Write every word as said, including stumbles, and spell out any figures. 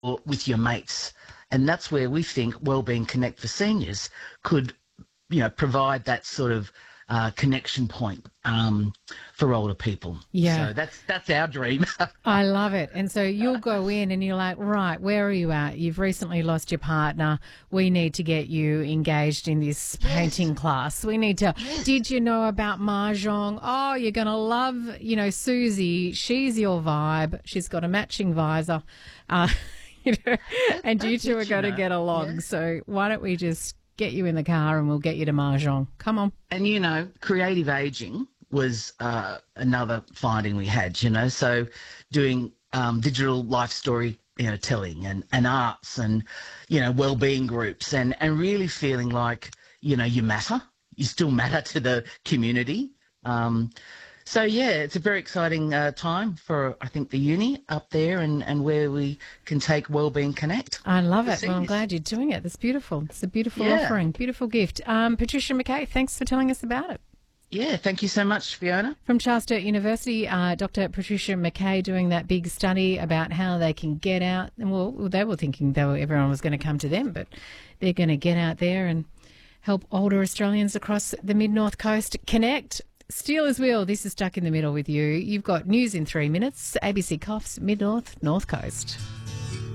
with your mates. And that's where we think Wellbeing Connect for seniors could, you know, provide that sort of uh, connection point um, for older people. Yeah. So that's that's our dream. I love it. And so you'll go in and you're like, right, where are you at? You've recently lost your partner. We need to get you engaged in this painting Yes. class. We need to, Yes. did you know about Mahjong? Oh, you're going to love, you know, Susie. She's your vibe. She's got a matching visor. Uh, you know, and you that's two it, are you going to know. get along. Yeah. So why don't we just get you in the car and we'll get you to Mahjong. Come on. And, you know, creative aging was uh, another finding we had, you know, so doing um, digital life story, you know, telling and, and arts and, you know, wellbeing groups and, and really feeling like, you know, you matter. You still matter to the community. Um, so, yeah, it's a very exciting uh, time for, I think, the uni up there and, and where we can take Wellbeing Connect. I love for it. Well, I'm seniors. glad you're doing it. That's beautiful. It's a beautiful Yeah. offering, beautiful gift. Um, Patricia McKay, thanks for telling us about it. Yeah, thank you so much, Fiona. From Charles Sturt University, uh, Doctor Patricia McKay doing that big study about how they can get out. And well, they were thinking they were, everyone was going to come to them, but they're going to get out there and help older Australians across the mid-north coast connect. Steelers Wheel, this is Stuck in the Middle with you. You've got news in three minutes. A B C Coughs, mid-north, north coast.